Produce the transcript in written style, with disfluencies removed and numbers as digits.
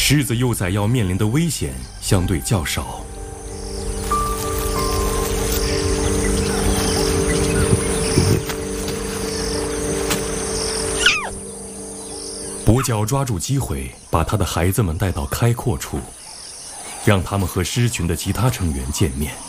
狮子幼崽要面临的危险相对较少。跛脚抓住机会，把他的孩子们带到开阔处，让他们和狮群的其他成员见面。